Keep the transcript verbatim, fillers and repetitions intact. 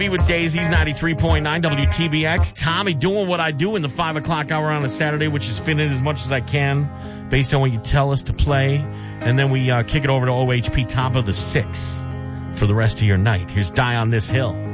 Be with Daisy's ninety-three point nine W T B X. Tommy doing what I do in the five o'clock hour on a Saturday, which is fit in as much as I can based on what you tell us to play. And then we uh, kick it over to O H P top of the six for the rest of your night. Here's Die on This Hill.